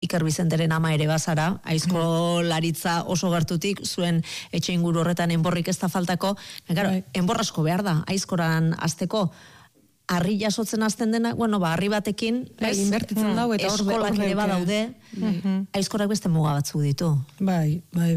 Iker Bizenteren ama ere bazara, aizkolaritza oso gertutik, zuen etxe inguru horretan enborrik ez da faltako, enbor asko behar da, aizkoran azteko, harri jasotzen azten dena, harri batekin, inbertitzen dau, eta eskolak ere badaude, aizkorak beste muga batzuk ditu. Bai.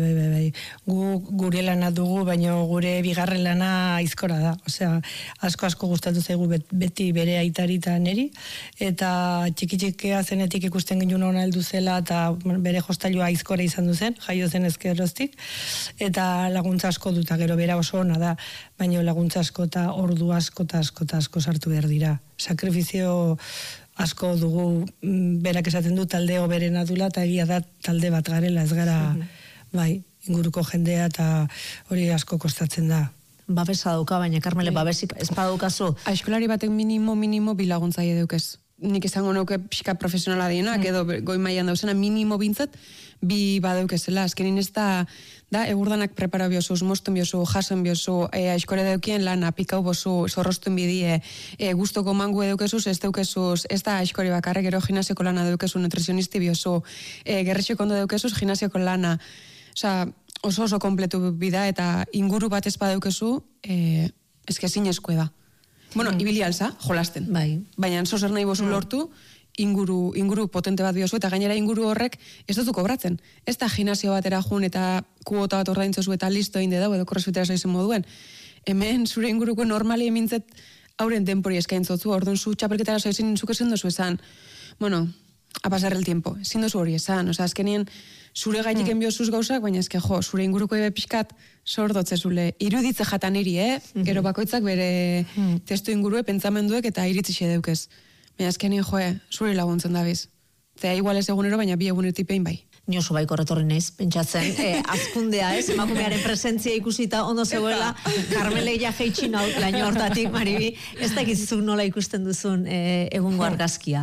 Gure lana dugu, baina gure bigarren lana aizkora da. Osea, asko gustatu zaigu beti bere aitari eta neri, eta txiki-txikea zenetik ikusten ginen ona heldu zela, eta bere jostailua aizkora izan duzen, jaio zen ezkeroztik, eta laguntza asko duta, gero bera oso ona da, baina laguntza asko eta ordu asko sartu behar dira. Sakrifizio asko dugu, berak esaten du taldeo berena dula, eta egia da talde bat garela, ez gara, inguruko jendea, eta hori asko kostatzen da. Babesa dauka, baina Karmele, babesik ez badaukazu. Aizkolari batek minimo bilaguntzaile deukez. Nik izango nauke pixka profesionala dienak, edo goi mailan dauzena minimo bintzat, bi badeukezela. Azkenin ez da egurdanak prepara biozu, mozten biozu, jasen biozu, aizkore daukien lana, pikau bozu, zorrostuen bidie, guztoko mangu edeukezuz, ez deukezuz, ez da aizkore bakarrek, gero gimnasioko lana deukezu, nutrizionisti biozu, gerretxeko ondo deukezuz, gimnasioko lana. Oso kompletu bida, eta inguru bat ez badeukezu, ezke zinezkoe da. Ibili alza, jolasten. Baina zer nahi bozu lortu, inguru potente bat biozu, eta gainera inguru horrek ez duzu kobratzen. Ez da gimnasio batera jun eta kuota bat ordaintzozu eta listo egin dau, edo korresfitera zaizen moduen. Hemen zure inguruko normali emintzet hauren denpori eskaintzotzu, orduan zu txapelketara zaizen zuk esan dozu esan, a pasar el tiempo, ezin dozu hori esan, azkenien zure gaitik enbiozuz gauzak, baina ezke zure inguruko ebe pixkat sordotzezule, iruditze jatan iri, gero bakoitzak bere testu ingurue, pentsamenduek eta iritzixe deukez. Baina azkenien zure laguntzen dabiz. Zea igual ez egunero, baina bi egunertipein bai. Ni oso baiko retorri naiz, pentsatzen, azkundea ez, emakumearen presentzia ikusita ondo zegoela, Karmele ja jeitxin hau laino hortatik, Maribi, ez dakizu nola ikusten duzun egungo argazkia.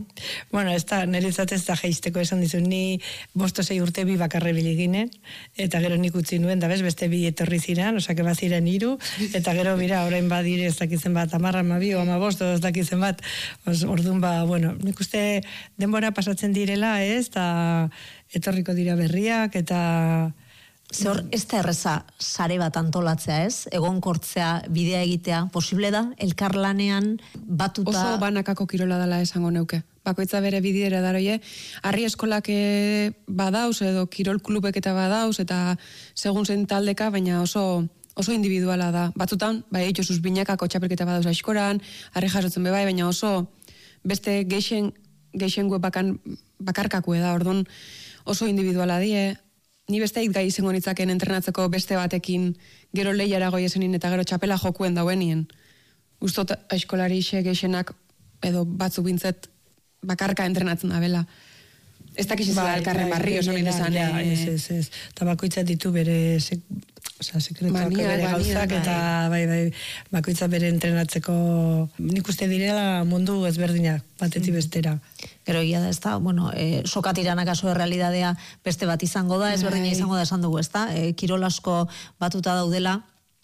Ez da, niretzat ez da jeisteko esan dizun, ni 5-6 urte bi bakarre biliginen, eta gero nik utzi nuen, da bez, beste bi etorri ziren, osake baziren 3, eta gero bira, orain badire ez dakitzen bat, 10, 12, 15, ez dakitzen bat, orduan nik uste denbora pasatzen direla, ez, eta etorriko dira berriak, eta... Zehor, ez da erreza sare bat antolatzea, ez? Egonkortzea, bidea egitea, posible da? Elkarlanean batuta... Oso banakako kirola dela esango neuke. Bakoitza bere bidera daroie, harri eskolak badauz, edo kirol klubek eta badauz, eta segun zen taldeka, baina oso individuala da. Batzutan, eitxosuz binakako txapelketa badauz aizkoran, harri jasotzen bebai, baina oso beste geixengue bakarkakue da, orduan oso individuala die, ni beste gai izango nitzaken entrenatzeko beste batekin gero lehiara goiezenin eta gero txapela jokuen dauenien. Ustot aizkolari geixenak edo batzu bintzet bakarka entrenatzen da bela. Ez dakiz izan elkarren barri, oso nire zan. Ez. Eta bakoitzat ditu bere sekretuak bere gauzak, eta bakoitzat bere entrenatzeko nik uste direla mundu ezberdinak batetik bestera. Gero egia da, ez da, sokatiranak aso errealidadea beste bat izango da, ezberdina izango da esan dugu, ez da, kirol asko batuta daudela,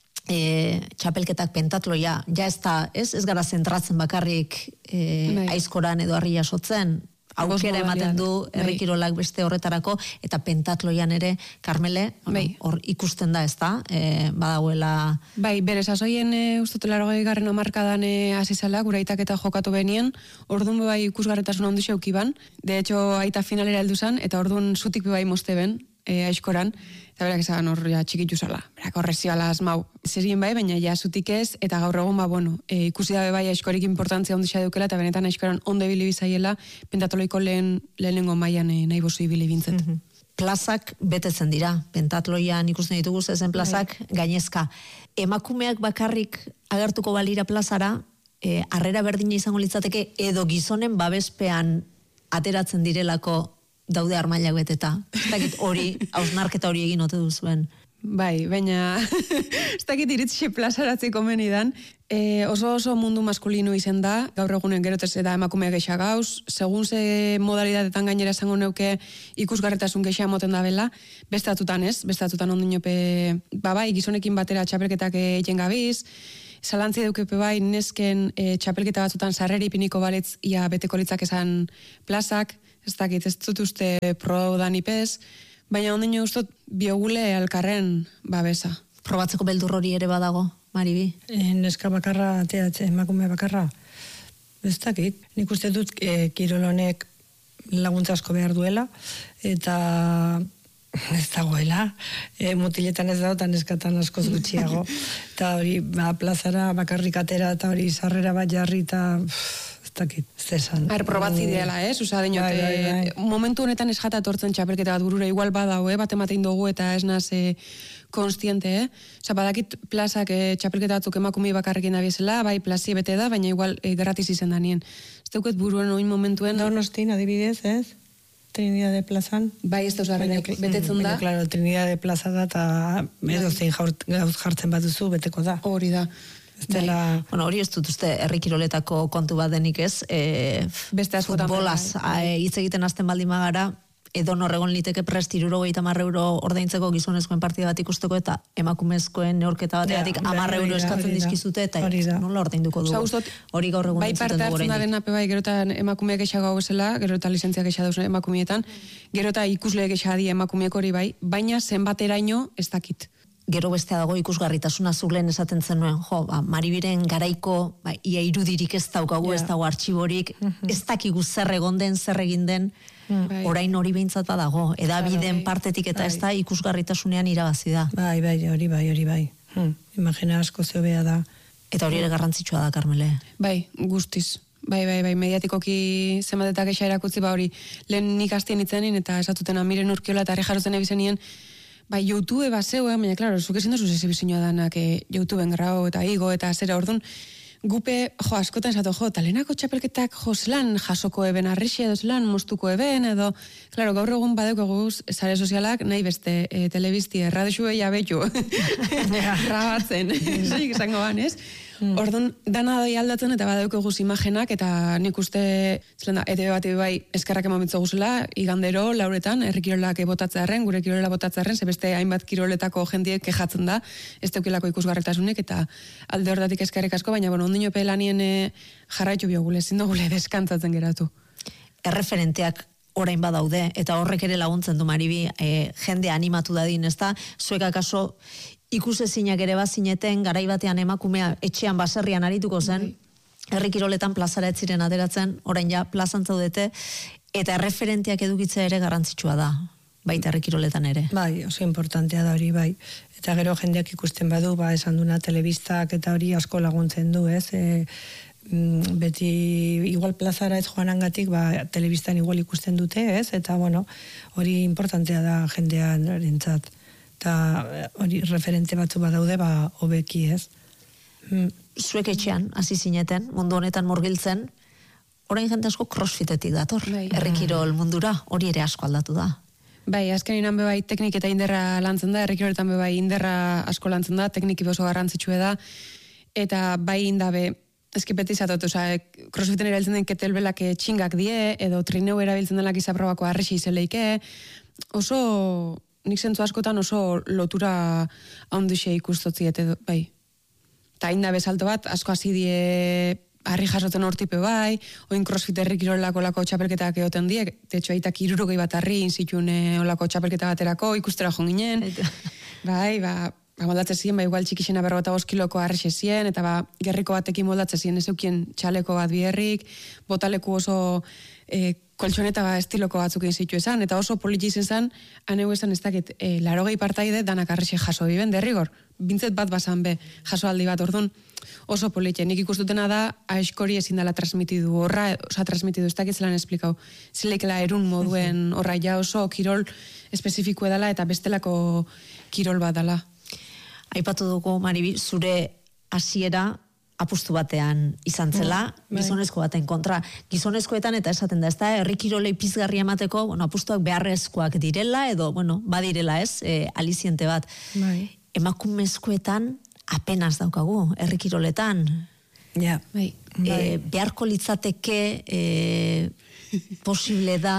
txapelketak pentatloia, ja ez da, ez gara zentratzen bakarrik aizkoran edo harri jasotzen, aukera ematen du herrikirolak beste horretarako, eta pentatloian ere, Karmele, hor ikusten da, ez da, badagoela... Bere sasoien ustutela 20. hamarkadan azizala, gure aitak eta jokatu benien, orduan ikusgarretasun ondo xeukiban, de hecho, aita finalera heldu zan, eta orduan zutik moste ben, aizkoran, eta berak esan hor txikitu zala, berak horrezioala asmau. Zerien baina ja zutik ez, eta gaur egun ikusi dabe aizkorik importantzia ondisa dukela, eta benetan aizkoran ondo ibili bizaiela, pentatloiko lehenengo mailan nahi bozu ibili bintzet. Plazak betetzen dira, pentatloian ikusten ditugu zezen plazak gainezka. Emakumeak bakarrik agertuko balira plazara, harrera berdina izango litzateke, edo gizonen babespean ateratzen direlako daude armailak beteta. Ez dakit hori, hausnarketa hori egin ote duzuen. Baina ez dakit iritzi plazaratzeko menidan. Oso mundu maskulino izen da, gaur egunen gerotez da emakumeak geixa gauz, segun ze modalidadetan gainera esango neuke ikusgarretasun geixa moten da bela, bestatutan ondinope, gizonekin batera txapelketak egin gabiz, zalantzi deukepe nesken txapelketa batzutan sarreri piniko baretz ia beteko litzak esan plazak, ez dakit, ez dut uste pro dan ipez, baina ondino ustot biogule alkarren babesa. Probatzeko beldur hori ere badago, Maribi? Neska bakarra, emakume bakarra, ez dakit. Nik uste dut kirol honek laguntza asko behar duela, eta ez dagoela, mutiletan ez dago, eta neskatan askoz gutxiago. Eta hori, plazara bakarrik atera, eta hori sarrera bat jarri, eta ez dakit, ez desan. Probatzi ideala, Osa, dinot, momentu honetan ez jata etortzen txapelketa bat burura, igual badau, bat ematein dugu, eta ez naz konstiente, Osa, badakit plazak txapelketa batzuk emakumei bakarrekin abiezela, bai plazi bete da, baina igual gratis izen da nien. Ez duket buruen oin momentuen... Donostin, adibidez, ez? Trinidad de Plazan. Bai, ez da betetzen da. Claro, Trinidad de Plaza da, eta edozein gauz jartzen baduzu, beteko da. Hori da. Bueno, hori ez dut uste herrikiroletako kontu bat denik ez. Beste askotan. Futbolaz hitz egiten hasten baldin magara, edo norregon liteke prest 70 euro ordaintzeko gizonezkoen partida bat ikusteko, eta emakumezkoen neorketa bategatik 10 euro eskatzen dizkizute, eta nola ordainduko dugu. Hori gaur egun entzuten dugu. Bai parte hartzen daren ape bai, gero eta emakumeak eixago hau esela, gero eta lizentziak eixago emakumietan, gero eta ikusleek eixadi emakumeek hori bai, baina zenbateraino ez dakit. Gero bestea dago ikusgarritasuna zuk lehen esaten zenuen, Maribiren garaiko ia irudirik ez daukagu, ez dago artxiborik, ez dakigu zer egon den, zer egin den, orain hori behintzat badago, edabideen partetik eta ez da ikusgarritasunean irabazi da. Bai, hori bai. Imagina asko zeobea da. Eta hori ere garrantzitsua da, Karmele. Bai, guztiz. Bai, mediatikoki zenbatetak eixa erakutzi, hori lehen nik hastien itzenin, eta esatuten Miren Urkiola eta Rejarozen ebizenien, bai, YouTube baseu, baina, klaro, zuke zindu zuz ezibizioa danak YouTubeen grau eta igo eta zera, orduan, gupe, askotan esatu, talenako txapelketak, zelan jasoko eben arrixe, edo zelan mostuko eben, edo, klaro, gaur egun badeukagu sare sozialak, nahi beste telebizti erradixue jabetu, rabatzen, zeik izango ban, ez? Orduan, dana doi aldatzen eta badeukagu imagenak, eta nik uste, zelan da, ETV bat bai eskerrak emamitzo guzela, igandero, lauretan, herrikirolak botatzearen, gure kirolela botatzearen, beste hainbat kiroletako jendiek kejatzen da, ez teukilako ikusgarretasunek, eta alde hortatik eskerrik asko, baina, ondino pelanien jarraitu biogule, zindogule deskantzatzen geratu. Erreferenteak orain badaude, eta horrek ere laguntzen du, Maribi, jende animatu dadin, ez da, zuek akaso ikusezinak ere bazineten, garaibatean emakumea etxean baserrian arituko zen, herrikiroletan plazara ez ziren ateratzen, orain ja plazan zaudete, eta erreferenteak edukitzea ere garrantzitsua da, baita herrikiroletan ere. Bai, oso importantea da hori, bai. Eta gero jendeak ikusten badu, esan duna telebistak eta hori asko laguntzen du, ez? Beti igual plazara ez joanangatik, telebistan igual ikusten dute, ez? Eta, hori importantea da jendean erentzat. Eta hori referente batzu badaude, hobeki, ez? Zuek etxean, hasi zineten, mundu honetan murgiltzen, orain jende asko crossfitetik dator, herrikirol mundura, hori ere asko aldatu da. Bai, azkenean bai teknik eta inderra lantzen da, herrikiroletan bai inderra asko lantzen da, tekniki oso garrantzitsua da, eta bai indabe, ezkipeti zatot, crossfiten erabiltzen den ketelbelak txingak die, edo trineu erabiltzen denak izaprobako arrexi izeleike, oso, nik zentzu askotan oso lotura haunduxe ikustotziet edo, bai. Ta indabe salto bat, asko hasi die harri jasoten hortipe bai, oin crossfit herrikirolako lako txapelketak egoten diek, tetxo aitak 60 bat harri inzitun olako txapelketa baterako, ikustera jonginen, bai, moldatzen ziren, igual txikixena 45 kiloko harrixe ziren, eta gerriko batekin moldatzen ziren, ez eukien txaleko bat biherrik, botaleku oso koltsoneta estiloko batzuk inzitu esan, eta oso politi izan, aneu esan ez dakit, 80 partaide danak harrixe jaso biben, derrigor, bintzet bat basan be, jaso aldi bat, orduan, oso politi. Nik ikustutena da, aizkori ezin dela transmitidu horra, transmitidu ez dakit zelan esplikau, zileikela erun moduen horra ja oso kirol espezifiko edala, eta bestelako kirol bat dela. Aipatu dugu, Maribi, zure hasiera apustu batean izan zela, gizonezko baten kontra. Gizonezkoetan eta esaten da, ez da, herrikirolei pizgarri emateko, apustuak beharrezkoak direla, edo, badirela ez, aliziente bat. Emakumezkoetan apenas daukagu, herrikiroletan. Beharko litzateke, posible da,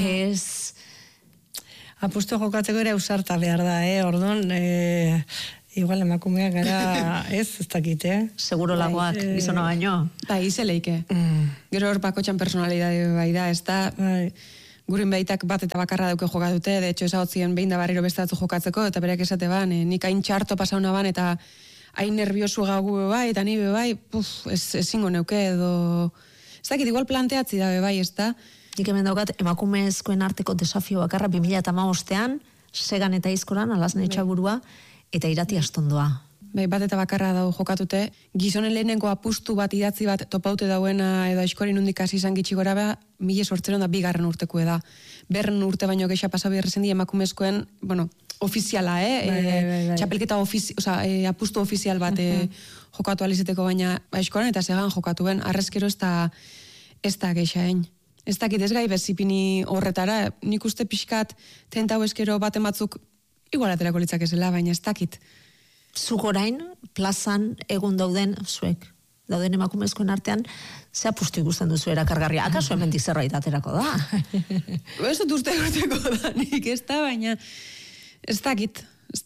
ez... Apustu jokatzeko ere ausarta behar da, orduan, igual emakumeak gara, ez dakit, Seguro lagoak, gizona baino. Izeleike. Gero hor bakotxan personalidade bai da, ez da... Gurin behitak bat eta bakarra dauke jokatute, de hecho esagotzien behin da barriro beste batzu jokatzeko, eta bereak esate ban, nik hain txarto pasauna ban, eta hain nerviosu gau bai, eta ni bai, ezingo neuke, edo... Ez dakit, igual planteatzi da bai, ez da? Nik hemen daukat, emakumezkoen arteko desafio bakarra 2015ean, segan eta izkoran, alazne etxaburua, eta irati astondoa. Bai, bat eta bakarra dau jokatute, gizonen lehenengo apustu bat idatzi bat topaute dauena edo aizkorin hundik hasi izan gitxi gora beha, 1802 urteko da. Berren urte baino gehiago pasa berrezen di emakumezkoen, bueno, ofiziala, txapelketa apustu ofizial bat jokatu alizeteko baina aizkoran eta segan jokatu ben, arrezkero ez da geixaen. Ez dakit ez gai bezipini horretara, nik uste pixkat tentau eskero baten batzuk igualaterako litzak ezela, baina ez dakit. Zuk orain, plazan egun dauden emakumezkoen artean, ze apustu ikusten duzu erakargarria. Akaso hemendik zerbait aterako da? Ez dut uste urteko da, nik ez da, baina ez dakit.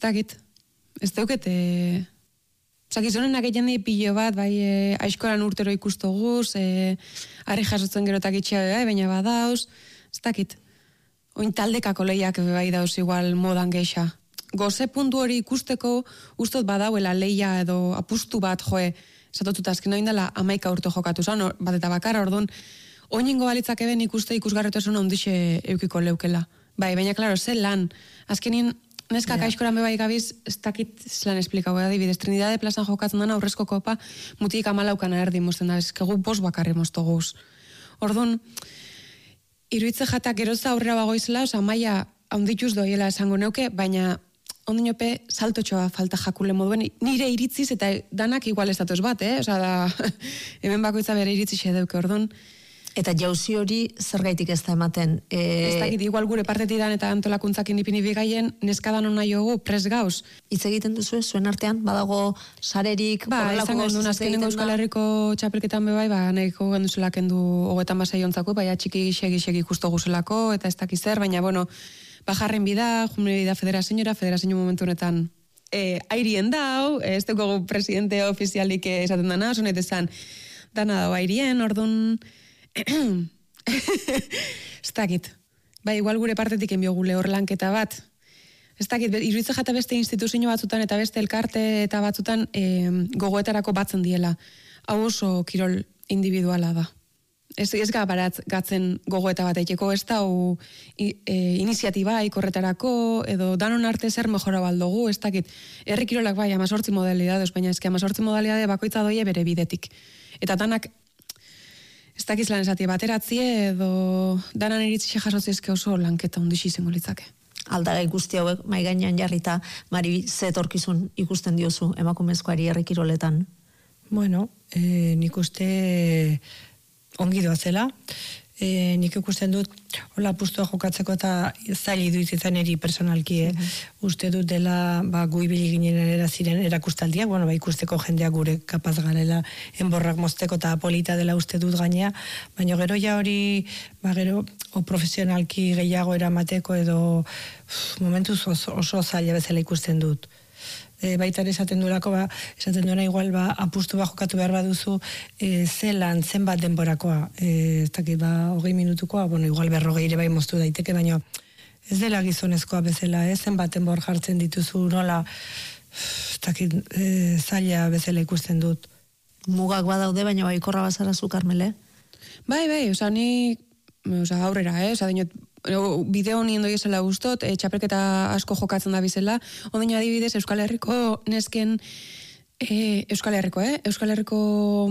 Ez daukete... Zakizonenak egin di pilo bat, bai, aizkoran urtero ikustoguz, harri jasotzen gerotak itxea baina badauz, ez dakit. Oin taldekako lehiak bai dauz igual modan geixa. Goze puntu hori ikusteko ustot badauela leia edo apustu bat joe, esatotut azken hain dela 11 urte jokatu zan, bat eta bakarra orduan, oinengo balitzak eben ikuste ikusgarretasun ondixe eukiko leukela. Bai, baina, klaro, ze lan, azkenin neskak aizkoran bebai gabiz, ez dakit zelan esplikau adibidez, Trinidade plazan jokatzen dana aurrezko kopa, mutik 14 erdi mozten da, ezkegu 5 bakarri moztoguz. Orduan, iruitze jatak geroza aurrera bagoizela, oza, maia haundituz doiela esango neuke, baina ondinope saltotxoa falta jakule moduen, nire iritziz eta danak igual ez datoz bat, Osa da, hemen bakoitza bere iritziz edeuke, orduan. Eta jauzi hori zergaitik ez da ematen. Ez dakit, igual gure partetidan eta antolakuntzakin ipini bigaien, neskadan hona jogu pres gauz. Hitz egiten duzu zuen artean, badago sarerik, izan gendun, azkenengo Euskal Herriko txapelketan bebai, nahiko genduzela kendu 36 ontzako, baina txiki segi ikusto guzelako, eta ez dakiz zer, baina, bueno, bajarren bida, jumene bida federazio momentu honetan airien dau, ez dugu presidente ofizialik esaten dana, sonet esan, dana dau airien, orduan, ez dakit. Bai, igual gure partetik enbiogule hor lanketa bat. Ez dakit, iruitze jata beste instituzio batzutan eta beste elkarte eta batzutan gogoetarako batzen diela. Hau oso kirol individuala da. Ez gabaratz gatzen gogoeta bat eiteko, ez da iniziatiba ikorretarako, edo danon arte zer mejora baldogu, ez dakit. Herri kirolak bai, 18 modalidades, baina eski 18 modalidade bakoitza doie bere bidetik. Eta danak, ez dakiz lan esatie bateratzie, edo danan iritzi jasotzizke oso lanketa ondixi izango litzake. Aldagai guzti hauek, mai gainean jarrita, Mari, ze etorkizun ikusten diozu emakumezkoari herri kiroletan? Bueno, nik uste ongi doazela. Nik ikusten dut, hola apustua jokatzeko eta zaili duizitzen eri personalki, uste dut dela, gu ibili ginen ziren erakustaldiak, bueno, ikusteko jendeak gure kapaz garela enborrak mozteko eta polita dela uste dut gainea, baina gero ja hori, gero, profesionalki gehiago eramateko edo momentuz oso zaila bezala ikusten dut. Baita esaten duelako, esaten duena igual apustu jokatu behar baduzu zelan, zenbat denborakoa, ez dakit 20 minutukoa, bueno, igual 40 ere bai moztu daiteke, baina ez dela gizonezkoa bezala, zenbat denbor jartzen dituzu, nola, ez dakit zaila bezala ikusten dut. Mugak badaude, baina bai korra bazara zu, Karmele? Bai, oza, ni aurrera, oza, dinot, bideo nien doi esela guztot, txapelketa asko jokatzen da bizela, ondaino adibidez Euskal Herriko nesken, Euskal Herriko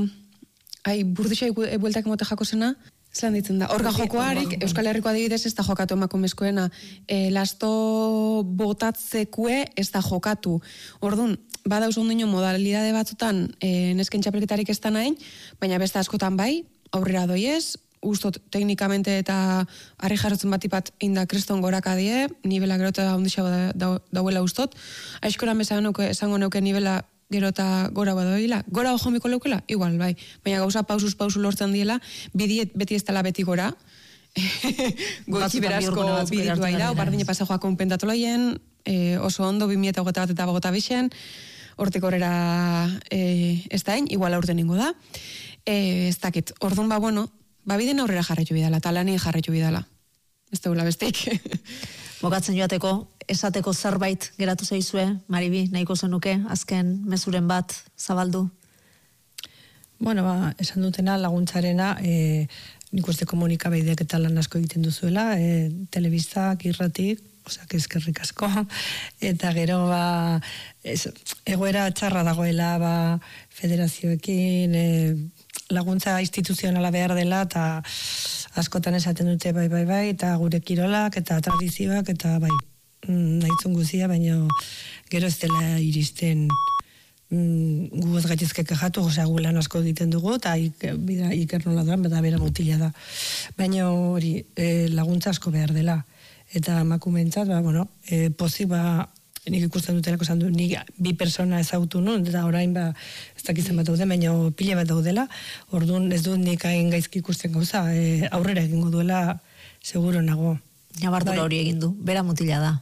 burdisa bueltak emote jako zena, zelan ditzen da, orga jokoarik, Euskal Herriko adibidez ez da jokatu emakumezkoena, lasto botatzekue ez da jokatu, orduan, badauz ondaino modalidade batzutan nesken txapelketarik ez da nahin, baina beste askotan bai, aurrera doiez, ustot teknikamente eta harri jarotzen batipat inda kreston goraka die, nivela gero eta ondixago dauela ustot. Aizkoran esango neuke nivela gero eta gora badoila. Gora ojomiko leukela? Igual, bai. Baina gauza pausu lortzen diela, beti ez dela beti gora, goitzi berazko biditua da, bardine pasajoak konpentatoloien, oso ondo 2021 eta 2022, hortik horrera ez da igual aurten ingo da. Ez dakit, orduan biden aurrera jarraitu bidala, talani jarraitu bidala. Ez da bestik. Bokatzen joateko, esateko zerbait geratu zaizue, Maribi, nahiko zenuke, azken mezuren bat zabaldu? Bueno, esan dutena laguntzarena, nik uste komunikabeideak eta lan asko egiten duzuela, telebistak, irratik, osak eskerrik asko, eta gero egoera txarra dagoela federazioekin, laguntza instituzionala behar dela, eta askotan esaten dute bai, eta gure kirolak, eta tradizioak, eta bai, nahitzun guzia, baina gero ez dela iristen gu ez gaitezke kejatu, gu lan asko egiten dugu, eta iker nola doan, eta bera mutila da. Baina hori, laguntza asko behar dela. Eta emakumeentzat, pozik, nik ikusten dutelako esan du, nik bi persona ezagutu nun, eta orain ez dakitzen bat daude, baina pila bat daudela, orduan ez dut nik hain gaizki ikusten gauza, aurrera egingo duela, seguro nago. Nabardura hori egin du, bera mutila da.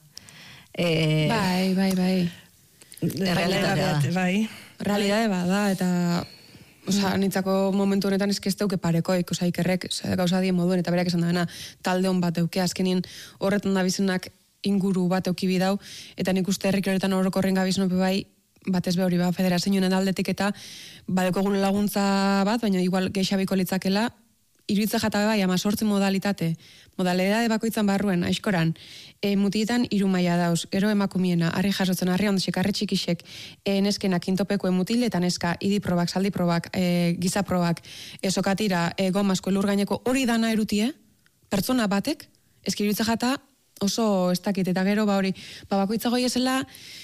Bai. Realidade bai. Realidade bada, eta nitzako momentu honetan ez deuke parekoik, ikerrek gauza dien moduen, eta berak esan da talde hon bat euke, azkenien horretan da bizenak inguru bat euki bidau, eta nik uste herrik horretan orokorren gabiznope bai, batez behori federazioen aldetik eta badeko gure laguntza bat, baina igual geixabiko litzakela, iruitza jata bai, 18 modalidade bakoitzan barruen, aizkoran, mutietan 3 maila dauz, gero emakumiena, harri jasotzen, harri ondosek, harri txikisek, neskenak intopeko mutil eta neska, idi probak, saldi probak, giza probak, sokatira, gomasko, elur gaineko, hori dana erutie, pertsona batek, iruitza jata oso ez dakit, eta gero hori, bakoitza goi esela,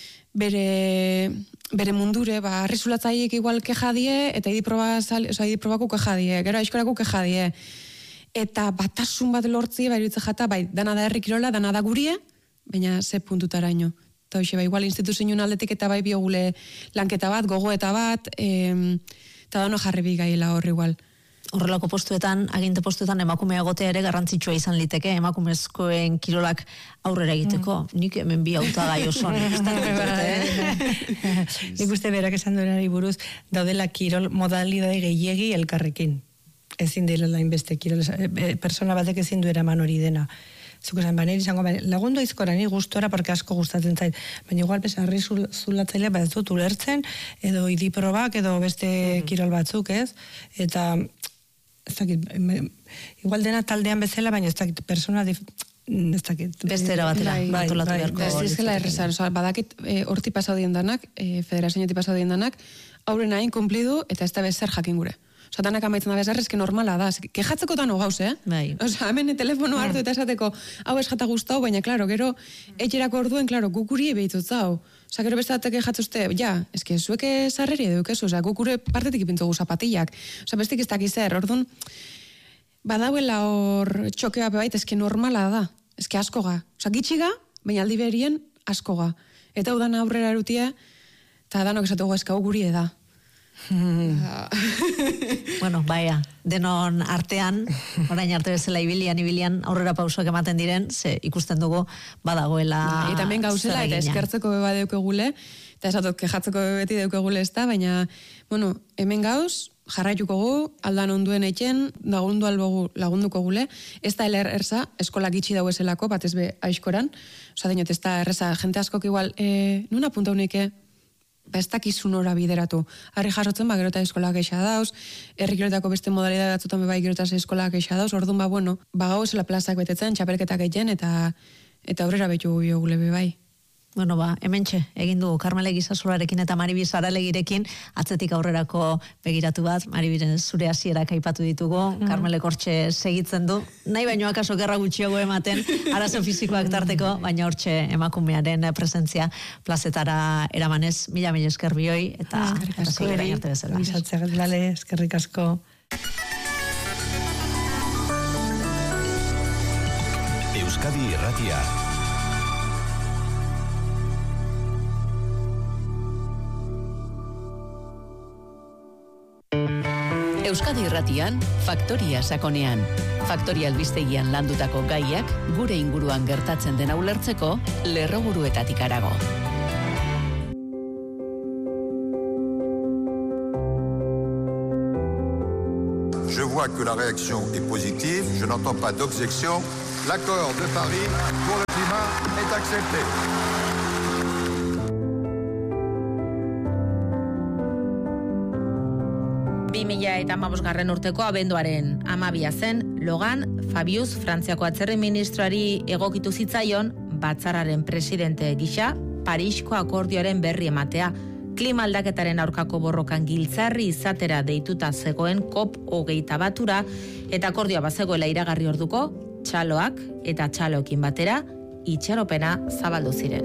bere mundure, arrizulatzaiek igual kejadie, eta idi probako kejadie, gero aizkorako kejadie, eta batasun bat lortzie, iruitza jata, dana da herrikirola, dana da gurie, baina ze puntutara ino. Eta hoxe, igual instituzioen aldetik eta biogule lanketa bat, gogoeta bat, eta dano jarri bigaila horri igual. Horrelako postuetan, aginte postuetan emakumea egotea ere garrantzitsua izan liteke, emakumezkoen kirolak aurrera egiteko. Nik hemen bi hautagai oso, nik uste berak esan duenari buruz, daudela kirol modalidade gehiegi elkarrekin. Ezin dela lainbeste kirol, persona batek ezin du eraman hori dena. Zuko esan, nire izango, lagundu aizkora, nire gustora, porque asko gustatzen zait. Baina igual, harri zulatzailea, ez dut ulertzen, edo idiprobak, edo beste kirol batzuk, ez? Eta ez dakit, igual dena taldean bezala, baina ez dakit, persona ez dakit. Beste erabatera, batolatu beharko. Ez dela errezar, badakit horti pasau dien danak, federazioetik pasau dien danak, aurren hain kumplidu, eta ez da bezer jakin gure. Danak amaitzen da bezarrez, normala da. Kejatzeko tano gauz, Bai. Hemen telefono hartu eta esateko, hau ez jata guztau, baina, klaro, gero, etxerako orduen, klaro, gukuri ebeitut zau. Gero bestatek kejatzuzte, eske, zueke zarreri edukezu, gukure partetik ipintzugu zapatillak. Bestik ez dakizer, orduan, badauela hor txokea bebait, eske normala da. Eske askoga. Gitxiga, baina aldi berien askoga. Eta udan aurrera erutia, eta danok esatugu eskau guri da. Bueno, denon artean, orain arte bezala ibilian aurrera pausoak ematen diren, ze ikusten dugu badagoela eta hemen gauzela, eta eskertzeko beba deukegule, eta esatot kejatzeko beti deukegule ez da, baina, hemen gauz, jarraituko gu, aldan onduen eitzen, lagunduko gule, ez da erza, eskola gitxi dau eselako, bat ez be aizkoran, dinot, ez da erreza, jente askok igual, nuna punta unike, ez dakizun ora bideratu. Harri jasotzen, gero eta eskolak eixa dauz, herrikiroetako beste modalidade batzutan bai gero eta eskolak eixa dauz, orduan gau esela plazak betetzen, txapelketak egiten, eta aurrera betu gule bai. Bueno, hementxe, egin dugu Karmele Gizasolarekin eta Maribi Saralegirekin, atzetik aurrerako begiratu bat, Maribiren zure hasierak aipatu ditugu, Karmele hortxe segitzen du, nahi baino akaso gerra gutxiago ematen, arazo fisikoak tarteko, baina hortxe emakumearen presentzia plazetara eramanez, mila esker bioi, eta segera arte bezala. Eskerrik asko. Euskadi Irratia. Euskadi Irratian, Faktoria sakonean. Faktoria albistegian landutako gaiak gure inguruan gertatzen dena ulertzeko lerroburuetatik harago. Je vois que la réaction est positive, je n'entends pas d'objection. L'accord de Paris pour le climat est accepté. Eta 2015 urteko abenduaren 12 zen, Logan Fabius Frantziako atzerri ministroari egokitu zitzaion batzarraren presidente gisa Parisko akordioaren berri ematea. Klima aldaketaren aurkako borrokan giltzarri izatera deituta zegoen COP21 eta akordioa bazegoela iragarri orduko, txaloak eta txaloekin batera itxaropena zabaldu ziren.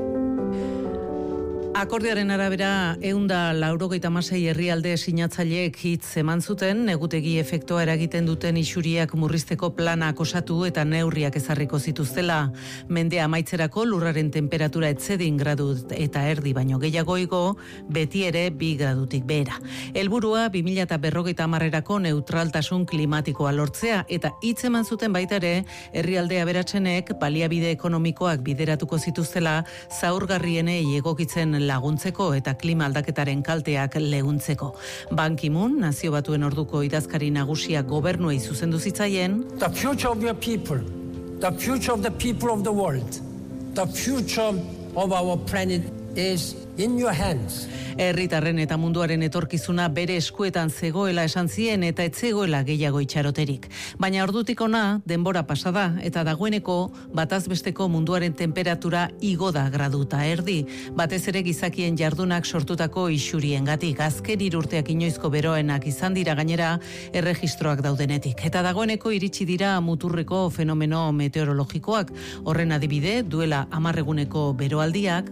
Akordioaren arabera, 196 herrialde sinatzaileek hitz eman zuten, negutegi efektua eragiten duten isuriak murrizteko planak osatu eta neurriak ezarriko zituztela. Mendea amaitzerako lurraren temperatura etzedin gradu eta erdi baino gehiago igo, beti ere 2 gradutik behera. Helburua 2050erako neutraltasun klimatikoa lortzea eta hitz eman zuten baita ere, herrialde aberatsenek baliabide ekonomikoak bideratuko zituztela zaurgarrienei egokitzen laguntzeko eta klima aldaketaren kalteak leuntzeko. Ban Ki-moon, Nazio Batuen orduko idazkari nagusia gobernuei zuzendu zitzaien. The future of your people, the future of the people of the world, the future of our planet is in your hands. Herritarren eta munduaren etorkizuna bere eskuetan zegoela esan zien eta ez zegoela gehiago itxaroterik. Baina ordutik hona denbora pasada eta dagoeneko batazbesteko munduaren temperatura igo da gradu eta erdi. Batez ere gizakien jardunak sortutako isuriengatik. Azken 3 urteak inoizko beroenak izan dira gainera erregistroak daudenetik. Eta dagoeneko iritsi dira muturreko fenomeno meteorologikoak. Horren adibide duela 10 eguneko beroaldiak.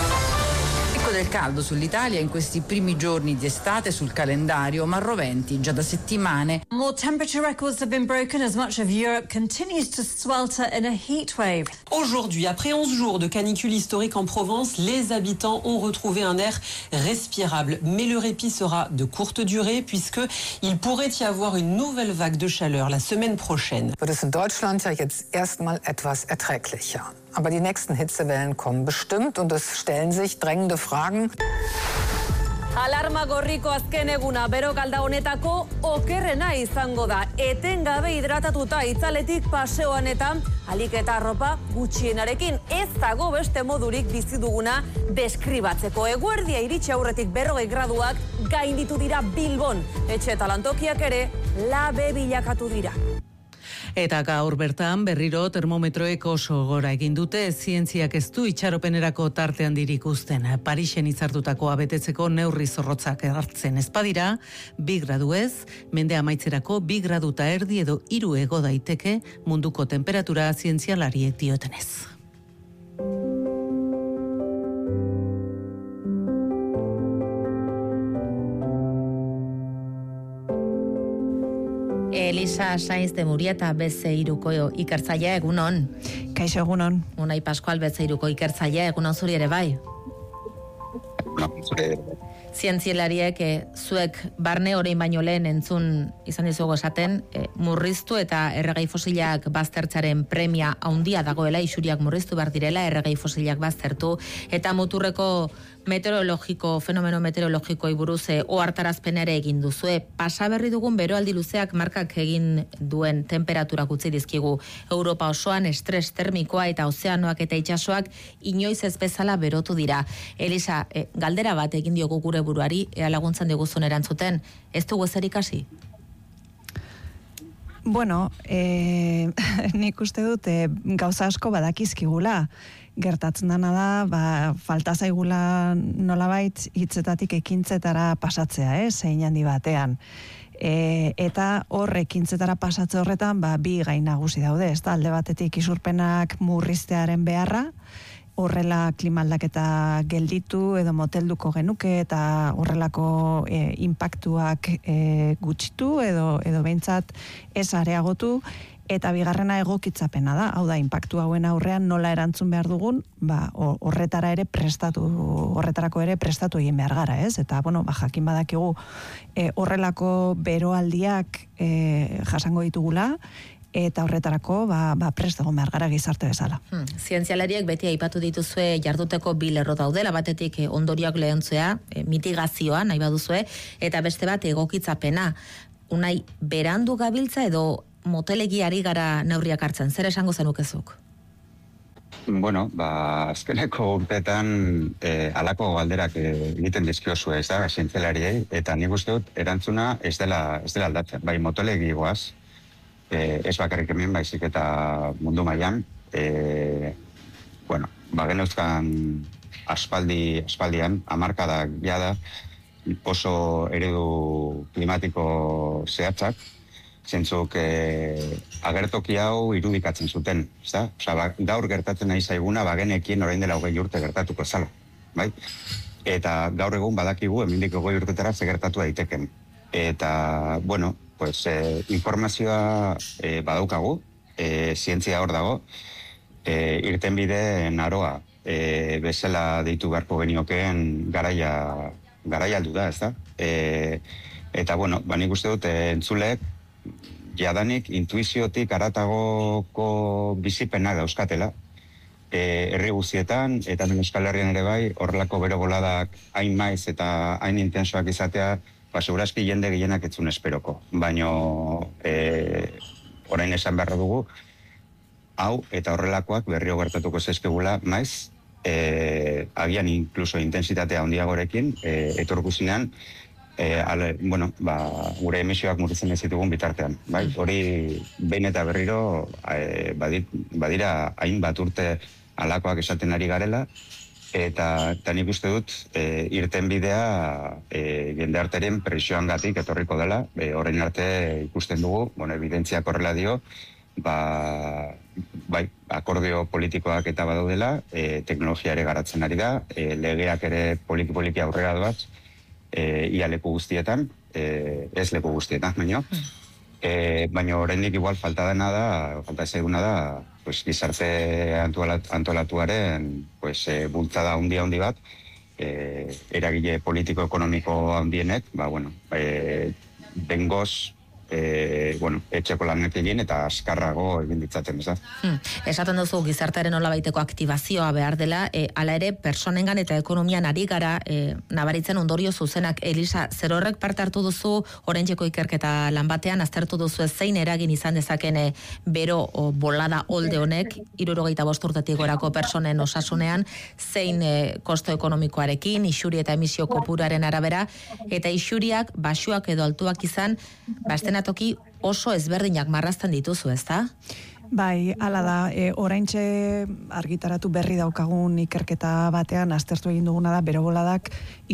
Del caldo sull'Italia in questi primi giorni di estate sul calendario, ma roventi già da settimane. More temperature records have been broken as much of Europe continues to swelter in a heat wave. Aujourd'hui, après 11 jours de canicule historique en Provence, les habitants ont retrouvé un air respirable. Mais le répit sera de courte durée puisque il pourrait y avoir une nouvelle vague de chaleur la semaine prochaine. Wird es in Deutschland ja jetzt erstmal etwas erträglicher. Aber die nächsten Hitzewellen kommen bestimmt und es stellen sich drängende Fragen. Alarma gorriko azken eguna berokalda honetako okerrena izango da. Etengabe hidratatuta itzaletik paseoan eta alik eta arropa gutxienarekin. Ez dago beste modurik bizi duguna deskribatzeko. Eguerdia iritsi aurretik 40 graduak gainditu dira Bilbon. Etxe eta lantokiak ere labe bilakatu dira. Eta gaur bertan berriro termometroek oso gora egin dute, zientziak ez du itxaropenerako tarte handirik uzten. Parisen hitzartutakoa betetzeko neurri zorrotzak hartzen ez badira, 2 gradu ez, mende amaitzerako 2 gradu eta erdi edo 3 ego daiteke munduko temperatura zientzialariek diotenez. Elisa Sainz de Murieta Bezeiruko ikertzailea egunon. Kaixo egunon. Unai Pascual Bezeiruko ikertzailea egunon zuri ere bai. Zientzialariek zuek barne orain baino lehen entzun izan dizugu esaten, murriztu eta erregai fosilak baztertzaren premia handia dagoela, isuriak murriztu behar direla, erregai fosilak baztertu, eta muturreko fenomeno meteorologikoi buruz ohartarazpen ere egin duzue. Pasa berri dugun beroaldi luzeak markak egin duen temperaturak utzi dizkigu. Europa osoan estres termikoa eta ozeanoak eta itsasoak inoiz ez bezala berotu dira. Elisa, galdera bat egin diogu gure buruari, ea laguntzen diguzun erantzuten, ez dugu ezer ikasi? Bueno, nik uste dut gauza asko badakizkigula. Gertatzen dana da, falta zaigula nolabait hitzetatik ekintzetara pasatzea, zein handi batean. Eta hor ekintzetara pasatze horretan, 2 gai nagusi daude, ez da, alde batetik isurpenak murriztearen beharra, horrela klima aldaketa gelditu edo motelduko genuke eta horrelako inpaktuak gutxitu edo behintzat ez areagotu, Eta bigarrena egokitzapena da, hau da, inpaktu hauen aurrean nola erantzun behar dugun, horretarako ere prestatu egin behar gara, ez? Eta, jakin badakigu horrelako beroaldiak jasango ditugula, eta horretarako prest egon behar gara gizarte bezala. Zientzialariek beti aipatu dituzue jarduteko bi lerro daudela, batetik ondorioak lehontzea, mitigazioa nahi baduzue, eta beste bat egokitzapena. Unai, berandu gabiltza edo motelegiari gara neurriak hartzen, zer esango zenukezuk? Azkeneko urteetan alako galderak egiten dizkiozue, ez da, zientzialariei, eta nik uste dut erantzuna ez dela aldatzen. Bai, motelegi goaz, ez bakarrik hemen, baizik eta mundu mailan, geneuzkan aspaldian, hamarkadak jada, oso eredu klimatiko zehatzak, zentzuk agertoki hau irudikatzen zuten, ezta? Gaur gertatzen nahi zaiguna, genekien orain dela 20 urte gertatuko zala, bai? Eta gaur egun badakigu, hemendik 20 urtetara ze gertatu daiteken. Eta, informazioa badaukagu, zientzia hor dago, irtenbide naroa bezala deitu beharko geniokeen garaia aldu da, ezta? Eta, nik uste dut entzuleek jadanik intuiziotik aratagoko bizipenak dauzkatela, herri guztietan, eta Euskal Herrian ere bai, horrelako bero boladak hain maiz eta hain intensoak izatea, segurazki jende gehienak etzun esperoko. Baina, orain esan beharra dugu, hau eta horrelakoak berrio gertatuko zaizkigula maiz, agian inkluso intensitatea handiagorekin, etorkuzinean, gure emisioak murrizten ez ditugun bitartean. Hori behin eta berriro badira hainbat urte alakoak esaten ari garela, eta nik uste dut irtenbidea jendearteren presioangatik etorriko dela, orain arte ikusten dugu, evidentziak horrela dio, akordio politikoak eta badaudela, teknologia ere garatzen ari da, legeak ere poliki aurrera doaz, ia leku guztietan, ez leku guztietan, baina oraindik igual falta ezaguna da, gizarte antolatuaren bultzada handi bat, eragile politiko-ekonomiko handienek, bengoz, etxeko lanak egin eta askarrago egin ditzaten, ez da? Esaten duzu gizartearen nolabaiteko aktibazioa behar dela, hala ere personengan eta ekonomian ari gara nabaritzen ondorio zuzenak. Elisa, zer horrek parte hartu duzu oraintzeko ikerketa lan batean, aztertu duzu zein eragin izan dezaken bero bolada olde honek 75 urtetik gorako personen osasunean, zein kosto ekonomikoarekin, isuri eta emisio kopuruaren arabera, eta isuriak basuak edo altuak izan, toki oso ezberdinak marrazten dituzu, ez da? Bai, hala da, oraintxe argitaratu berri daukagun ikerketa batean, aztertu egin duguna da, bero boladak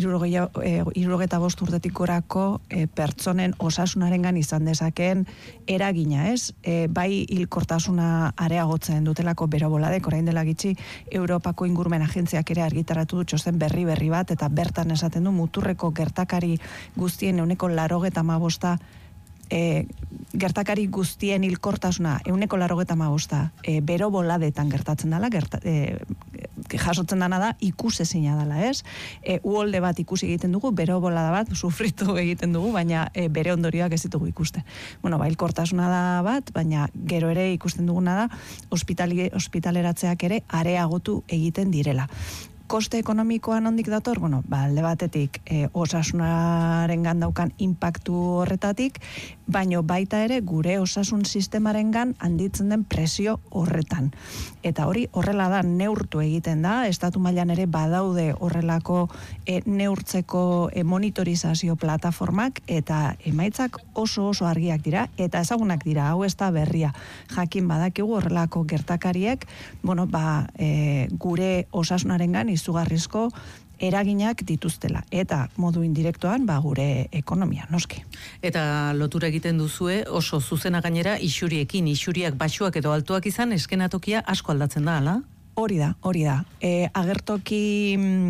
75 urtetik gorako pertsonen osasunarengan izan dezakeen eragina, ez? Bai hilkortasuna areagotzen dutelako bero boladek, orain dela gitxi, Europako Ingurumen Agentziak ere argitaratu du txosten berri bat, eta bertan esaten du muturreko gertakari guztien 85% gertakari guztien hilkortasuna 85% bero boladetan gertatzen dela, jasotzen dana da ikusezina dela, ez? Uholde bat ikusi egiten dugu, bero bolada bat sufritu egiten dugu, baina bere ondorioak ez ditugu ikusten. Hilkortasuna da bat, baina gero ere ikusten duguna da ospitaleratzeak ere areagotu egiten direla. Koste ekonomikoan ondik dator, alde batetik osasunarengan daukan inpaktu horretatik, baino baita ere gure osasun sistemarengan handitzen den presio horretan. Eta hori horrela da, neurtu egiten da, estatu mailan ere badaude horrelako neurtzeko monitorizazio plataformak, eta emaitzak oso argiak dira, eta ezagunak dira, hau ez da berria. Jakin badakigu horrelako gertakariek, gure osasunarengan izugarrizko eraginak dituztela, eta modu indirektoan gure ekonomia, noski. Eta lotura egiten duzue, oso zuzena gainera, isuriak basuak edo altuak izan, eskenatokia asko aldatzen da, ala? Hori da. Agertoki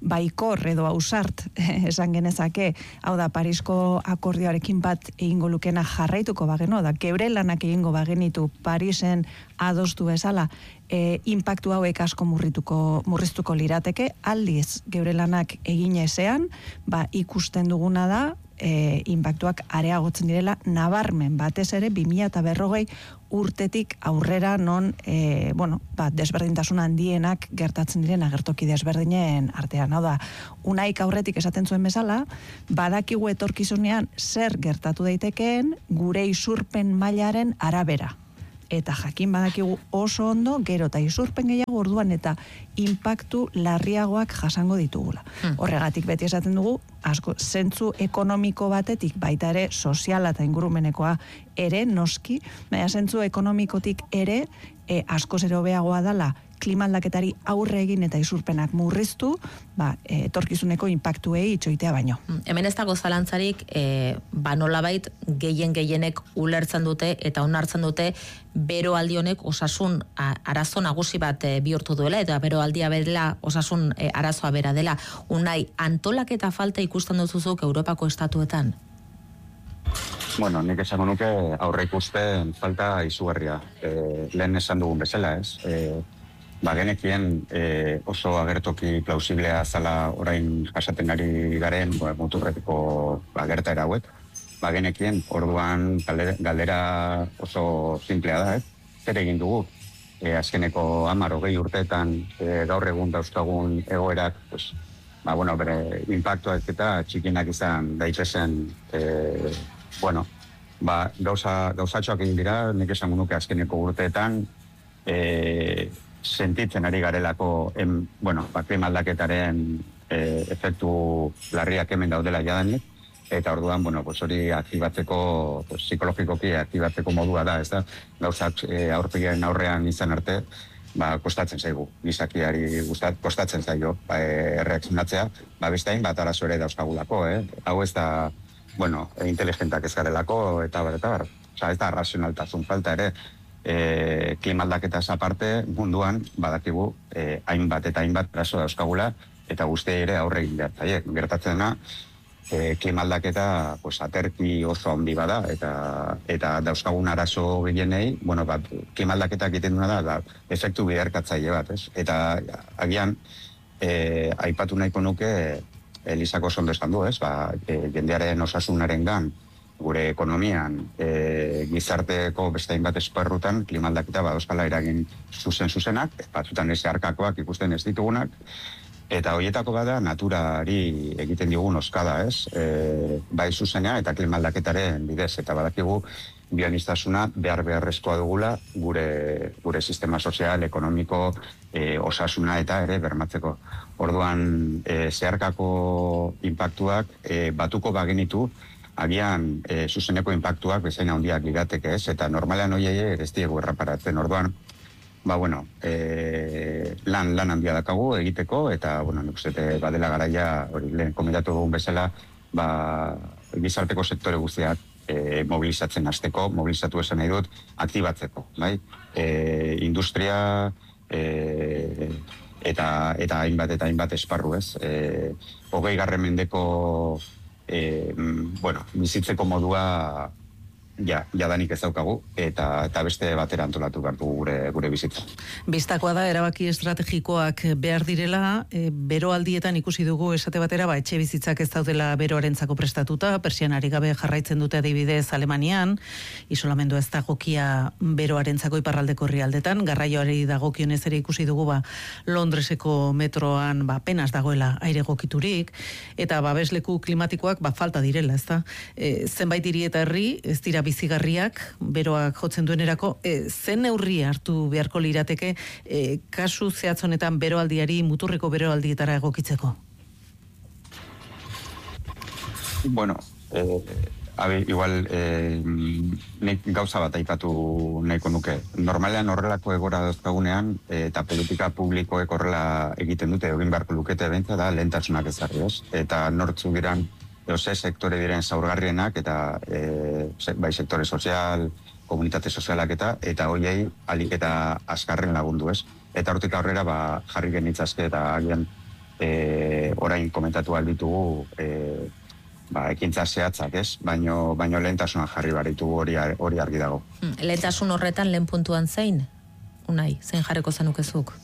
baikor edo ausart esan genezake, hau da Parisko akordioarekin bat egingo lukena jarraituko bageno, da geure lanak egingo bagenitu Parisen adostu bezala, inpaktu hauek asko murriztuko lirateke, aldiz geure lanak egin ezean, ikusten duguna da, inpaktuak areagotzen direla, nabarmen batez ere 2040 urtetik aurrera non, desberdintasun handienak gertatzen diren agertoki desberdinen artean. Hau da, Unaik aurretik esaten zuen bezala, badakigu etorkizunean zer gertatu daitekeen gure isurpen mailaren arabera. Eta jakin badakigu oso ondo, gero eta isurpen gehiago orduan eta inpaktu larriagoak jasango ditugula. Horregatik beti esaten dugu, asko zentzu ekonomiko batetik, baita ere soziala eta ingurumenekoa ere noski, baina zentzu ekonomikotik ere asko zero beagoa dala klima aldaketari aurre egin eta isurpenak murriztu, etorkizuneko inpaktuei itxoitea baino. Hemen ez dago zalantzarik, nolabait gehienek ulertzen dute eta onartzen dute beroaldi honek osasun arazo nagusi bat bihurtu duela, eta beroaldia bera osasun arazoa bera dela. Unai, antolaketa falta ikusten duzuzuk Europako estatuetan? Bueno, nik esango nuke aurre ikusten falta izugarria. Lehen esan dugun bezala, ez? Genekien oso agertoki plausiblea zala orain jasaten ari garen muturretiko gertaera hauek. Genekien orduan galdera oso simplea da, zer egin dugu. Azkeneko 10-20 urteetan gaur egun dauzkagun egoerak, bere inpaktuak eta txikinak izan daitezen, gauzatxoak egin dira, nik esango nuke azkeneko urteetan, sentitzen ari garelako klima aldaketaren efektu larriak hemen daudela jadanik, eta orduan, hori aktibatzeko, psikologikoki aktibatzeko modua da, ez da, gauzak aurpegiaren aurrean izan arte, kostatzen zaigu, gizakiari kostatzen zaio erreakzionatzea, bestain bat arazo ere dauzkagulako, hau ez da, inteligentak ez garelako, eta bar, ez da razionaltasun falta ere, klima aldaketaz aparte munduan badakigu hainbat eta hainbat arazo dauzkagula eta guztiei ere aurre egin behar zaie. Gertatzen da, klima aldaketa aterki oso handi bada eta dauzkagun arazo gehienei, klima aldaketa egiten duna da efektu biderkatzaile bat, ez? Eta agian aipatu nahiko nuke Elisako ondo esan du, ez? Jendearen osasunaren gan, gure ekonomian, gizarteko beste hainbat esparrutan, klima aldaketa badauzkala eragin zuzenak, batzutan ez zeharkakoak ikusten ez ditugunak, eta horietako bada naturari egiten digun oskada, ez? Bai zuzena eta klima aldaketaren bidez, eta badakigu bioaniztasuna beharrezkoa dugula gure sistema sozial, ekonomiko, osasuna eta ere bermatzeko. Orduan, zeharkako inpaktuak batuko bagenitu, agian zuzeneko inpaktuak bezain handiak lirateke, ez? Eta normalean hoiei ez diegu erraparatzen. Orduan, lan handia dakagu egiteko, eta, nik uste badela garaia, hori lehen komentatu dugun bezala, gizarteko sektore guztiak mobilizatzen hasteko, mobilizatu esan nahi dut, aktibatzeko, bai? Industria eta hainbat esparru, ez? 20. mendeko bizitzeko modua jadanik ez daukagu, eta beste batera antolatu behar dugu gure bizitza. Bistakoa da, erabaki estrategikoak behar direla, beroaldietan ikusi dugu esate batera, etxe bizitzak ez daudela beroarentzako prestatuta, persianari gabe jarraitzen dute adibidez Alemanian, isolamendu ez dagokia beroarentzako iparraldeko herrialdetan, garraioari dagokionez ere ikusi dugu Londreseko metroan penas dagoela aire egokiturik, eta babesleku klimatikoak falta direla, ez da? Zenbait hiri eta herri, ez dira bizigarriak, beroak jotzen duenerako, zen neurri hartu beharko lirateke kasu zehatzonetan beroaldiari muturreko beroaldietara egokitzeko? Igual nik gauza bat aipatu nahiko nuke. Normalean horrelako egora dauzkagunean eta politika publikoek horrela egiten dute, egin beharko lukete behintzat da lehentasunak ezarri, ez? Eta nortzu diran sektore diren zaurgarrienak eta bai sektore sozial, komunitate sozialak eta hoiei alik eta azkarren lagundu, ez? Eta hortik aurrera jarri genitzazke eta agian orain komentatu alditugu ekintza zehatzak, ez? Baino lehentasunan jarri baritugu hori argi dago. Lehentasun horretan lehen puntuan zein? Unai, zein jarriko zenukezuk?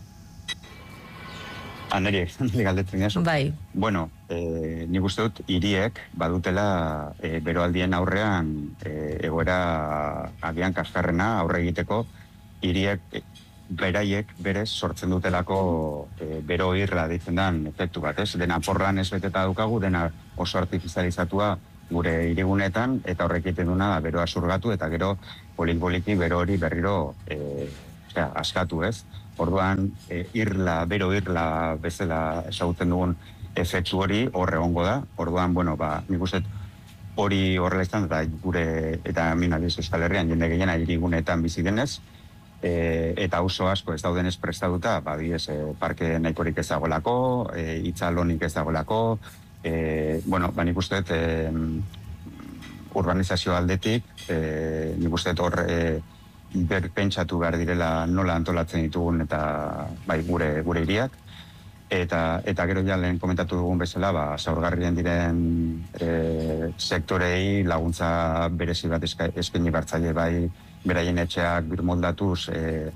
Neri galdetzen jazu. Bai. Bueno, nik uste dut hiriek badutela beroaldien aurrean egoera agian kaskarrena aurre egiteko, hiriek beraiek berez sortzen dutelako bero irla ditzen den efektu bat, ez? Dena porran ez beteta daukagu, dena oso artifizializatua gure hirigunetan, eta horrek egiten duna da beroa zurgatu, eta gero polik-poliki bero hori berriro askatu, ez? Orduan, bero irla bezala esagutzen dugun efektu hori horre egongo da. Orduan, nik uste hori horrela izan, eta minadiz Euskal Herrian jende gehiena hirigunetan bizi denez, eta oso asko ez daudenez prestatuta, parke nahikorik ez dagoelako, itzalonik ez dagoelako, nik uste urbanizazio aldetik, nik uste hor pentsatu behar direla nola antolatzen ditugun eta gure hiriak, eta gero ja lehen komentatu dugun bezala, zaurgarrien diren sektorei laguntza berezi bat eskaini bartzaile beraien etxeak birmoldatuz,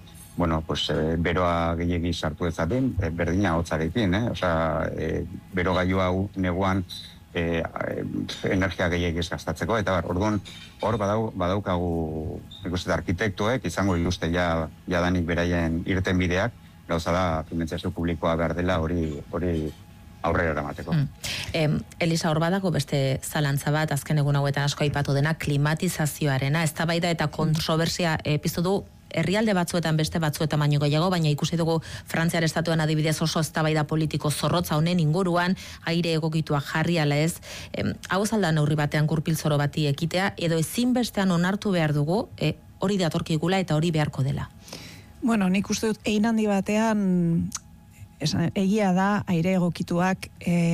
beroa gehiegi sartu ezaten, berdina hotzarekin, bero gailu hau neguan energia gehiagiz gastatzeko, eta orduan hor badaukagu arkitektoek izango dituzte jadanik beraien irten bideak, gauza da finantzazio publikoa behar dela hori aurrera eramateko. Elisa, hor badago beste zalantza bat, azken egun hauetan asko aipatu dena, klimatizazioarena, eztabaida eta kontrobersia piztu du herrialde batzuetan beste batzuetan baino gehiago, baina ikusi dugu Frantziar estatuan adibidez oso eztabaida politiko zorrotza honen inguruan, aire egokitua jarri ala ez, hau zalda neurri batean gurpilzoro bati ekitea, edo ezinbestean onartu behar dugu, hori datorkigula eta hori beharko dela. Bueno, nik uste dut egin handi batean egia da aire egokituak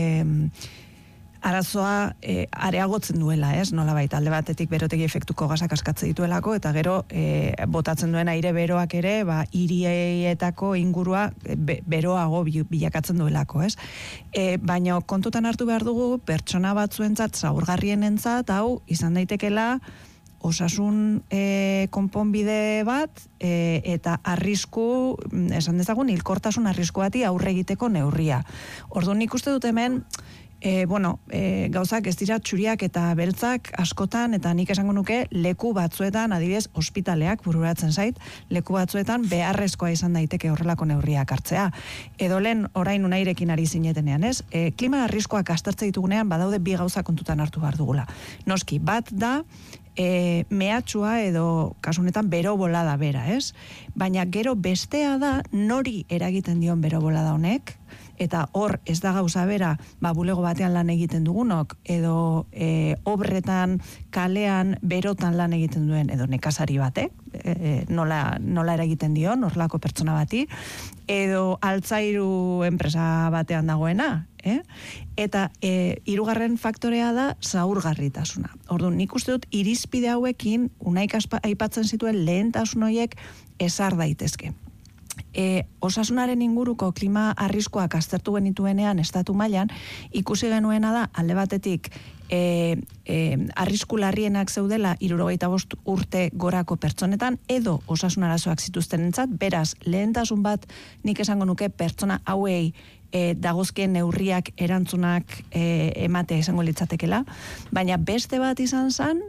arazoa areagotzen duela, ez? Nolabait, alde batetik berotegi efektuko gasak askatze dituelako, eta gero botatzen duen aire beroak ere, hirietako ingurua beroago bilakatzen duelako, ez? Baina kontutan hartu behar dugu, pertsona batzuentzat, zaurgarrienentzat, hau izan daitekela osasun konponbide bat, eta arrisku, esan dezagun, hilkortasun arrisku bati aurre egiteko neurria. Orduan nik uste dut hemen, gauzak ez dira txuriak eta beltzak askotan, eta nik esango nuke leku batzuetan, adibidez, ospitaleak bururatzen zait, leku batzuetan beharrezkoa izan daiteke horrelako neurriak hartzea. Edo lehen orain unairekin ari zinetenean, ez? Klima arriskoak aztertze ditugunean badaude bi gauza kontutan hartu behar dugula. Noski, bat da, mehatxua edo kasunetan bero bolada bera, ez? Baina gero bestea da nori eragiten dion bero bolada honek, eta hor ez da gauza bera, bulego batean lan egiten dugunok, edo obretan, kalean, berotan lan egiten duen, edo nekazari batek, nola eragiten dion, horrelako pertsona bati, edo altzairu enpresa batean dagoena, eta hirugarren faktorea da zaurgarritasuna. Orduan, nik uste dut irizpide hauekin, unaik aipatzen zituen lehentasun horiek ezar daitezke. Osasunaren inguruko klima arriskoak aztertu genituenean estatu mailan, ikusi genuena da alde batetik arrisku larrienak zeudela 65 urte gorako pertsonetan, edo osasun arazoak zituztenentzat, beraz lehentasun bat nik esango nuke pertsona hauei dagozkien neurriak erantzunak ematea izango litzatekela, baina beste bat izan zen,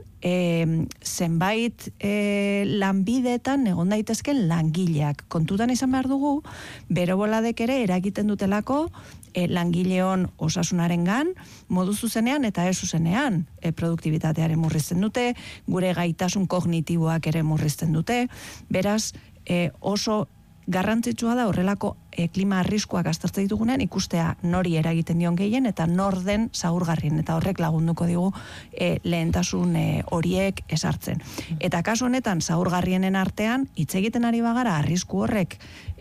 zenbait lanbideetan egon daitezken langileak. Kontutan izan behar dugu, bero boladek ere eragiten dutelako langileon osasunarengan, modu zuzenean eta ez zuzenean produktibitatearen murrizten dute, gure gaitasun kognitiboak ere murrizten dute, beraz oso garrantzitsua da horrelako klima arriskuak aztertze ditugunean ikustea nori eragiten dion gehien eta nor den zaurgarrien, eta horrek lagunduko digu lehentasun horiek esartzen. Eta kasu honetan zaurgarrienen artean hitz egiten ari bagara arrisku horrek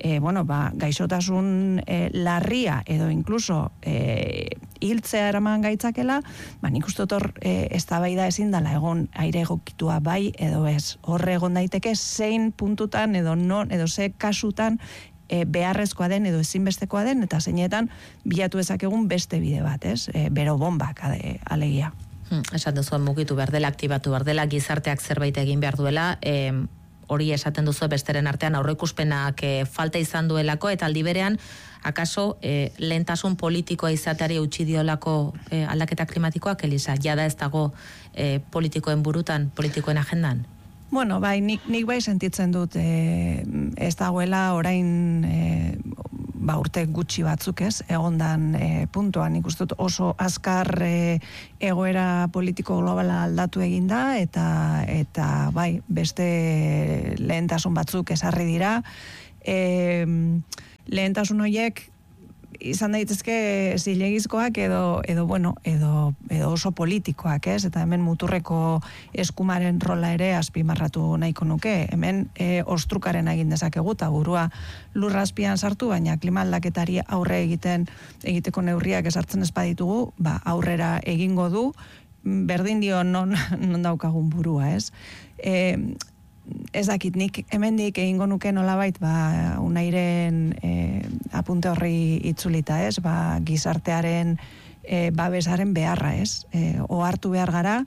gaixotasun larria edo inkluso hiltzea eraman gaitzakela, nik uste hor eztabaida ezin dela egon aire egokitua bai edo ez. Horre egon daiteke zein puntutan edo non edo ze kasutan beharrezkoa den edo ezinbestekoa den, eta zeinetan bilatu ezakegun beste bide bat, ez? Bero bombak alegia. Esaten duzuen mugitu behar dela, aktibatu behar dela, gizarteak zerbait egin behar duela, hori esaten duzu besteren artean aurreikuspenak falta izan duelako, eta aldi berean, akaso lehentasun politikoa izateari utzi diolako aldaketa klimatikoak, Elisa, jada ez dago politikoen burutan, politikoen agendan? Bueno, bai, nik bai sentitzen dut ez dagoela orain urte gutxi batzuk ez, egondan puntuan, nik uste dut oso azkar egoera politiko globala aldatu eginda, eta bai, beste lehentasun batzuk ezarri dira, lehentasun horiek izan daitezke zilegizkoak edo oso politikoak, ez? Eta hemen muturreko eskumaren rola ere azpimarratu nahiko nuke. Hemen ostrukaren egin dezakegu eta burua lurrazpian sartu, baina klima aldaketari aurre egiteko neurriak esartzen ez baditugu, aurrera egingo du, berdin dio non daukagun burua, ez? Ez dakit, nik hemendik egingo nuke nolabait, Unairen apunte horri itzulita, ez? Gizartearen babesaren beharra, ez? Ohartu behar gara,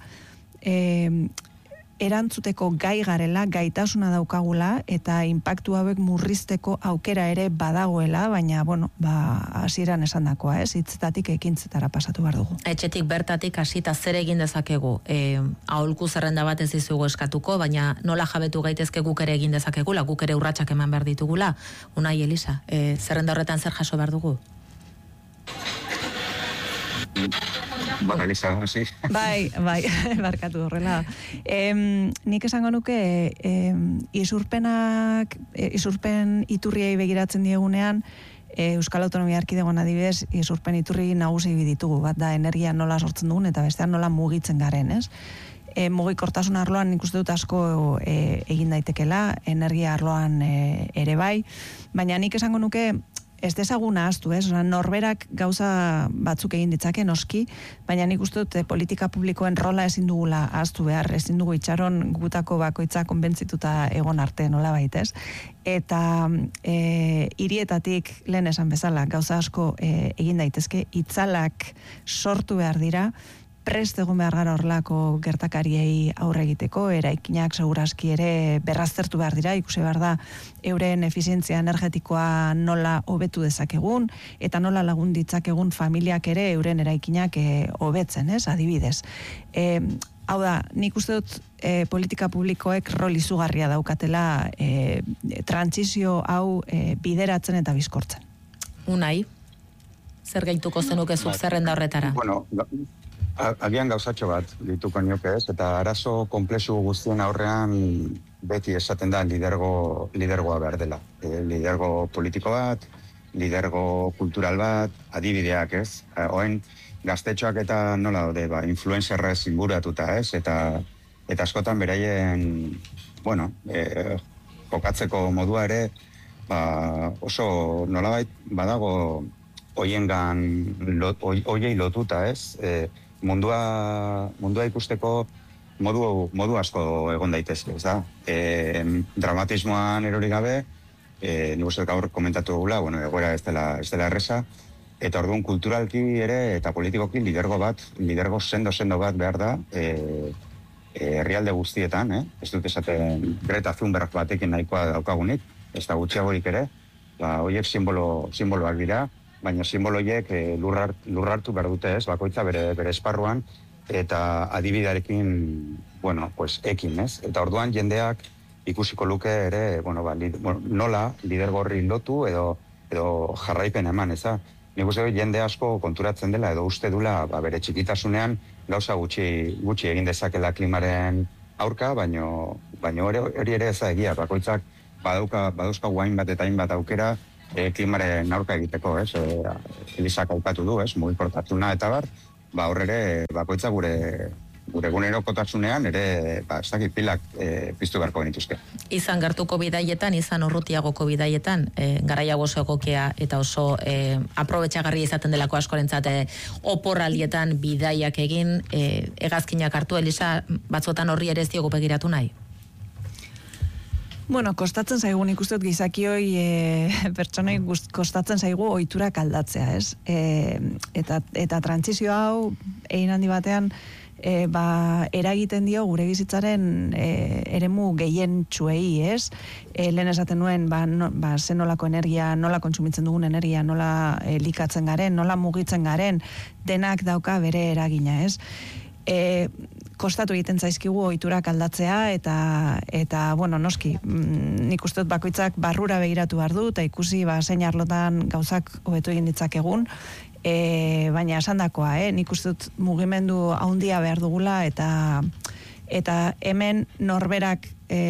erantzuteko gai garela, gaitasuna daukagula, eta inpaktu hauek murrizteko aukera ere badagoela, baina, hasieran esandakoa, ez? Hitzetatik ekintzetara pasatu behar dugu. Etxetik bertatik hasita zer egin dezakegu? Aholku zerrenda bat ez dizugu eskatuko, baina nola jabetu gaitezke guk ere egin dezakegula, guk ere urratsak eman behar ditugula. Unai, Elisa, zerrenda horretan zer jaso behar dugu? Elisa, hasi. Bai, barkatu horrela. Nik esango nuke, isurpen iturriei begiratzen diegunean, Euskal Autonomia Erkidegoan adibidez, isurpen iturri nagusi ditugu, bat da energia nola sortzen dugun, eta bestean nola mugitzen garen, ez? Mugikortasun arloan nik uste dut asko egin daitekela, energia arloan ere bai, baina nik esango nuke, ez dezaguna ahaztu, ez? Norberak gauza batzuk egin ditzake noski, baina nik uste dut politika publikoen rola ezin dugula ahaztu behar, ezin dugu itxaron gutako bakoitza konbentzituta egon arte nolabait, ez? Eta hirietatik lehen esan bezala gauza asko egin daitezke, itzalak sortu behar dira, prest egon behar gara horrelako gertakariei aurre egiteko, eraikinak segurazki ere berraztertu behar dira, ikusi behar da euren efizientzia energetikoa nola hobetu dezakegun, eta nola lagun ditzakegun familiak ere euren eraikinak hobetzen, ez, adibidez. Hau da, nik uste dut politika publikoek rol izugarria daukatela trantsizio hau bideratzen eta bizkortzen. Unai, zer gehituko zenuke zuk zerrenda horretara? Bueno, agian gauzatxo bat dituko nioke ez, eta arazo komplexu guztien aurrean beti esaten da lidergoa behar dela. Lidergo politiko bat, lidergo kultural bat, adibideak ez. Oen gaztetxoak eta nola daude, influencerrez inguratuta ez, eta askotan beraien, jokatzeko modua ere, oso nolabait badago hoiei lotuta ez, mundua ikusteko modu asko egon daitezke, ez da? Dramatismoan erori gabe, nik uste gaur komentatu dugula, egoera ez dela erresa, eta orduan kulturalki ere eta politikoki lidergo sendo bat behar da, herrialde guztietan, ez dut esaten Greta Thunberg batekin nahikoa daukagunik, ez da gutxiagorik ere, horiek simboloak dira, baina simboloiek lurrartu behar dute ez, bakoitza bere esparruan, eta adibidearekin, ekin, ez? Eta orduan jendeak ikusiko luke ere, nola lidergorri lotu edo jarraipen eman, ez da? Nik uste jende asko konturatzen dela edo uste dula bere txikitasunean gauza gutxi egin dezakela klimaren aurka, baina hori ere ez da egia, bakoitzak badauzka guain bat eta hainbat aukera, klimaren aurka egiteko, ez? Elisak aukatu du, ez? Mugikortasuna eta bar, horre bakoitza gure gunerokotasunean ere, ez dakit pilak piztu beharko genituzke. Izan gertuko bidaietan, izan urrutiagoko bidaietan, garaiago oso egokia eta oso aprobetxagarria izaten delako askorentzat oporraldietan bidaiak egin, hegazkinak hartu, Elisa, batzuetan horri ere ez diogu begiratu nahi? Bueno, kostatzen zaigu, nik uste dut gizakioi pertsonei kostatzen zaigu ohiturak aldatzea, ez? Eta trantsizio hau, egin handi batean, eragiten dio gure bizitzaren eremu gehien txuei, ez? Lehen esaten nuen, ze nolako energia, nola kontsumitzen dugun energia, nola likatzen garen, nola mugitzen garen, denak dauka bere eragina, ez? Kostatu egiten zaizkigu ohiturak aldatzea eta bueno, noski, nik uste dut bakoitzak barrura begiratu behar du eta ikusi zein arlotan gauzak hobetu egin ditzakegun, baina esandakoa, nik uste dut mugimendu handia behar dugula eta hemen norberak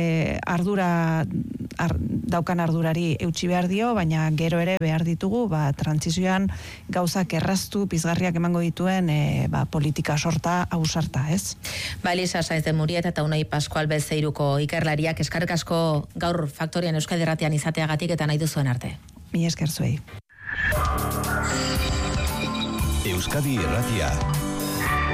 daukan ardurari eutsi behar dio, baina gero ere behar ditugu, trantsizioan gauzak erraztu, pizgarriak emango dituen politika sorta, ausarta, ez? Elisa Sainz de Murieta eta Unai Pascual Bezeiruko ikerlariak eskerrik asko gaur Faktorian Euskadi Irratian izateagatik eta nahi duzuen arte. Mila esker zuei. Euskadi Irratia.